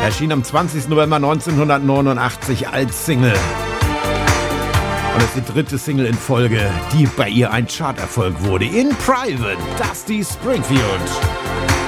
Erschien am 20. November 1989 als Single. Und es ist die dritte Single in Folge, die bei ihr ein Charterfolg wurde. In Private, Dusty Springfield.